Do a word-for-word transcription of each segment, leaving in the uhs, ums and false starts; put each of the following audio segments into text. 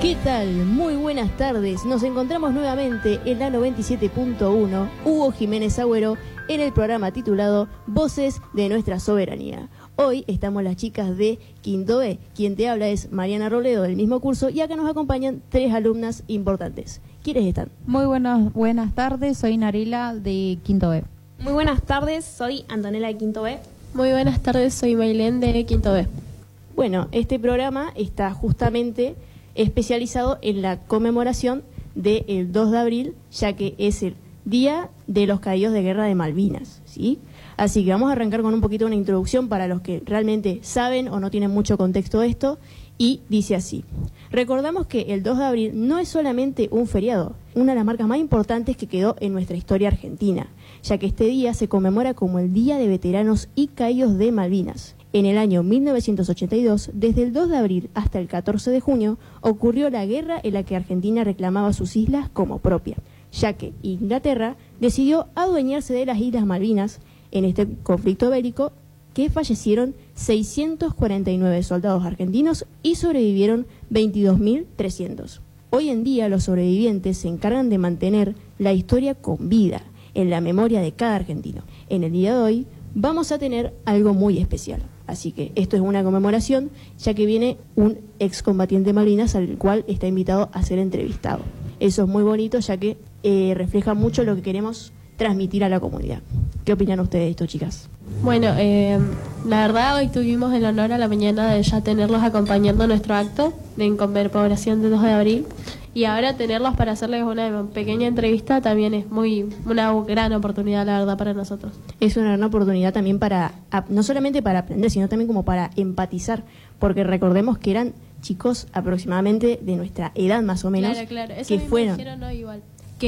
¿Qué tal? Muy buenas tardes. Nos encontramos nuevamente en la noventa y siete punto uno, Hugo Jiménez Agüero, en el programa titulado Voces de Nuestra Soberanía. Hoy estamos las chicas de Quinto B. Quien te habla es Mariana Robledo, del mismo curso, y acá nos acompañan tres alumnas importantes. ¿Quiénes están? Muy buenas, buenas tardes, soy Narela de Quinto B. Muy buenas tardes, soy Antonella de Quinto B. Muy buenas tardes, soy Maylén de Quinto B. Bueno, este programa está justamente especializado en la conmemoración del dos de abril, ya que es el Día de los Caídos de Guerra de Malvinas, ¿sí? Así que vamos a arrancar con un poquito una introducción para los que realmente saben o no tienen mucho contexto de esto, y dice así: recordamos que el dos de abril no es solamente un feriado, una de las marcas más importantes que quedó en nuestra historia argentina, ya que este día se conmemora como el Día de Veteranos y Caídos de Malvinas. En el año mil novecientos ochenta y dos, desde el dos de abril hasta el catorce de junio, ocurrió la guerra en la que Argentina reclamaba sus islas como propia, ya que Inglaterra decidió adueñarse de las Islas Malvinas. En este conflicto bélico, que fallecieron seiscientos cuarenta y nueve soldados argentinos y sobrevivieron veintidós mil trescientos. Hoy en día los sobrevivientes se encargan de mantener la historia con vida en la memoria de cada argentino. En el día de hoy vamos a tener algo muy especial. Así que esto es una conmemoración, ya que viene un excombatiente de Malvinas al cual está invitado a ser entrevistado. Eso es muy bonito, ya que eh, refleja mucho lo que queremos transmitir a la comunidad. ¿Qué opinan ustedes de esto, chicas? Bueno, eh, la verdad hoy tuvimos el honor a la mañana de ya tenerlos acompañando nuestro acto en conmemoración del dos de abril, y ahora tenerlos para hacerles una pequeña entrevista también es muy una gran oportunidad, la verdad, para nosotros. Es una gran oportunidad también para, no solamente para aprender, sino también como para empatizar, porque recordemos que eran chicos aproximadamente de nuestra edad más o menos, claro, claro. Eso que mismo fueron... dijeron, no, igual.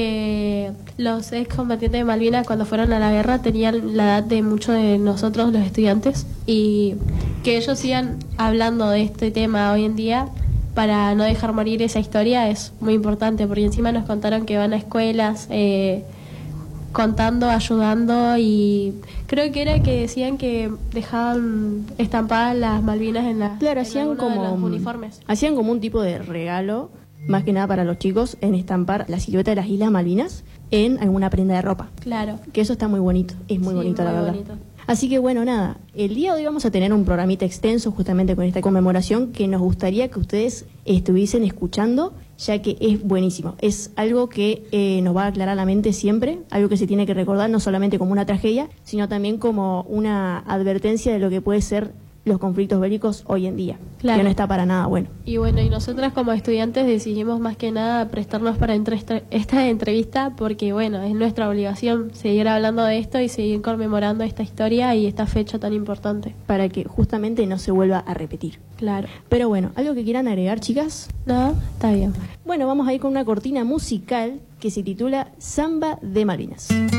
Que los excombatientes de Malvinas cuando fueron a la guerra tenían la edad de muchos de nosotros los estudiantes, y que ellos sigan hablando de este tema hoy en día para no dejar morir esa historia es muy importante, porque encima nos contaron que van a escuelas eh, contando, ayudando, y creo que era que decían que dejaban estampadas las Malvinas en, la, claro, en hacían como de los uniformes. Hacían como un tipo de regalo, más que nada para los chicos, en estampar la silueta de las Islas Malvinas en alguna prenda de ropa. Claro. Que eso está muy bonito, es muy sí, bonito, muy la verdad. Bonito. Así que bueno, nada, el día de hoy vamos a tener un programita extenso justamente con esta conmemoración que nos gustaría que ustedes estuviesen escuchando, ya que es buenísimo. Es algo que eh, nos va a aclarar la mente siempre, algo que se tiene que recordar no solamente como una tragedia, sino también como una advertencia de lo que puede ser los conflictos bélicos hoy en día, claro, que no está para nada bueno. Y bueno, y nosotras como estudiantes decidimos más que nada prestarnos para entre esta, esta entrevista, porque bueno, es nuestra obligación seguir hablando de esto y seguir conmemorando esta historia y esta fecha tan importante. Para que justamente no se vuelva a repetir. Claro. Pero bueno, ¿algo que quieran agregar, chicas? No, está bien. Bueno, vamos a ir con una cortina musical que se titula Samba de Malvinas.